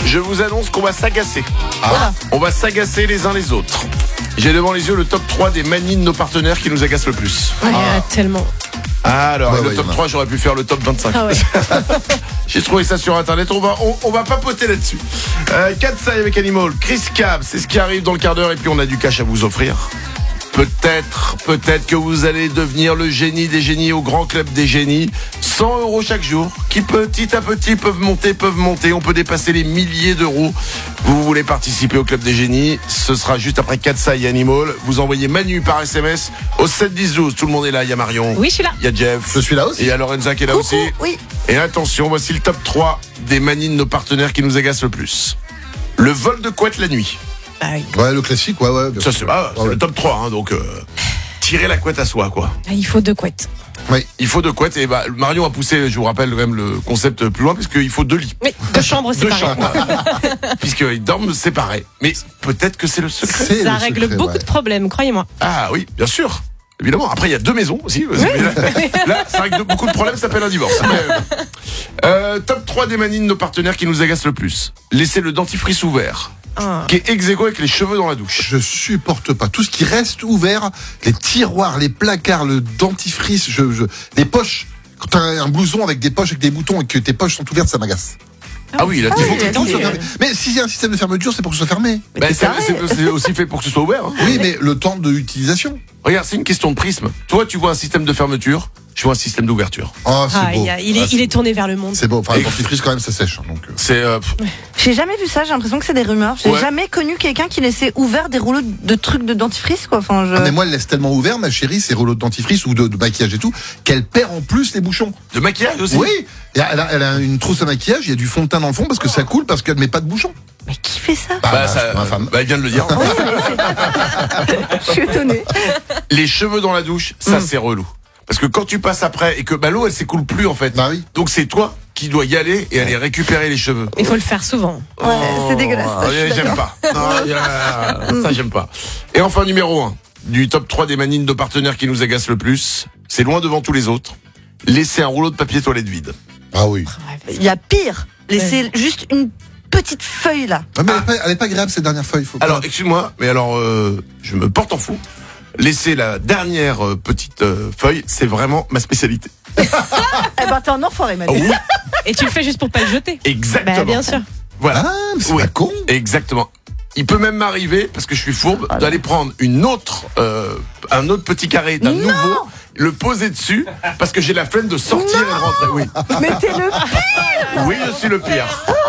je vous annonce qu'on va s'agacer. Ah. On va s'agacer les uns les autres. J'ai devant les yeux le top 3 des manies de nos partenaires qui nous agacent le plus. Il y en a tellement. Alors, Ouais, le ouais, top y en a. 3, j'aurais pu faire le top 25. Ah ouais. J'ai trouvé ça sur internet, on va papoter là-dessus. Katsai avec Animal, Chris Cab, c'est ce qui arrive dans le quart d'heure et puis on a du cash à vous offrir. Peut-être que vous allez devenir le génie des génies au grand club des génies. 100 € chaque jour, qui petit à petit peuvent monter. On peut dépasser les milliers d'euros. Vous voulez participer au club des génies, ce sera juste après Katsai et Animal. Vous envoyez Manu par SMS au 7-10-12. Tout le monde est là, il y a Marion. Oui, je suis là. Il y a Jeff. Je suis là aussi. Et il y a Lorenza qui est là Coucou, aussi. oui. Et attention, voici le top 3 des manies de nos partenaires qui nous agacent le plus. Le vol de couette la nuit. Bah oui. Ouais, le classique, ouais. bien Ça, sûr. c'est Ouais. le top 3, hein, donc tirer la couette à soi, quoi. Ah, il faut 2 couettes. Il faut 2 couettes, et Marion a poussé, je vous rappelle, quand même le concept plus loin, puisqu'il faut 2 lits. Oui, 2 chambres 2 séparées. chambres. Puisqu'ils dorment séparés. Mais peut-être que c'est le secret. C'est Ça le règle secret, beaucoup ouais. de problèmes, croyez-moi. Ah oui, bien sûr. Évidemment. Après, il y a 2 maisons aussi. Là, ça règle beaucoup de problèmes, ça s'appelle un divorce. Mais, top 3 des manies de nos partenaires qui nous agacent le plus. Laisser le dentifrice ouvert, Ah. qui est ex aequo avec les cheveux dans la douche. Je supporte pas tout ce qui reste ouvert, les tiroirs, les placards, le dentifrice, les poches. Quand t'as un blouson avec des poches avec des boutons et que tes poches sont ouvertes, ça m'agace. Ah oui, là, Il faut oui, que tout oui. soit fermé. Mais s'il y a un système de fermeture, c'est pour que ce soit fermé. c'est aussi fait pour que ce soit ouvert. Hein. Oui, mais le temps de l'utilisation. Regarde, c'est une question de prisme. Toi, tu vois un système de fermeture, je vois un système d'ouverture. Oh, c'est Ah, beau. il est tourné vers le monde. C'est beau. Enfin, le dentifrice, quand même, ça sèche. Donc, C'est J'ai jamais vu ça, j'ai l'impression que c'est des rumeurs. J'ai Ouais. jamais connu quelqu'un qui laissait ouvert des rouleaux de trucs de dentifrice, quoi. Enfin, Ah, mais moi, elle laisse tellement ouvert, ma chérie, ses rouleaux de dentifrice ou de maquillage et tout, qu'elle perd en plus les bouchons. de maquillage aussi. Oui. Et elle a une trousse à maquillage, il y a du fond de teint dans le fond parce que ça coule parce qu'elle met pas de bouchon. Mais qui fait ça? Ma femme. Elle vient de le dire. Je suis étonnée. Les cheveux dans la douche, ça c'est relou. Parce que quand tu passes après et que l'eau elle s'écoule plus en fait. Bah oui. Donc c'est toi qui dois y aller et aller récupérer les cheveux. Il faut le faire souvent. Ouais, c'est dégueulasse. Ça, je suis J'aime d'accord. pas. Non, ça j'aime pas. Et enfin numéro 1 du top 3 des manies de nos partenaires qui nous agacent le plus, c'est loin devant tous les autres. Laisser un rouleau de papier toilette vide. Ah oui. Il y a pire. Laisser juste une petite feuille là. Ah, mais elle est pas agréable cette dernière feuille. Faut pas- Alors excuse-moi, mais alors je me porte en fou. Laisser la dernière petite feuille, c'est vraiment ma spécialité. Eh ben, t'es en enfoiré, Ah Manu. oui, Et tu le fais juste pour pas le jeter. exactement. Bah, bien sûr. Voilà. Ah, mais c'est Oui. pas con. Exactement. Il peut même m'arriver, parce que je suis fourbe, d'aller prendre un autre petit carré d'un Non. nouveau, le poser dessus, parce que j'ai la flemme de sortir et de rentrer. Oui, Mais t'es le oui, je suis le pire.